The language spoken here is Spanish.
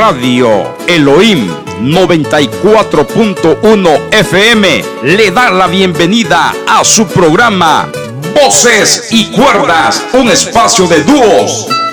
Radio Elohim 94.1 FM le da la bienvenida a su programa Voces y Cuerdas, un espacio de dúos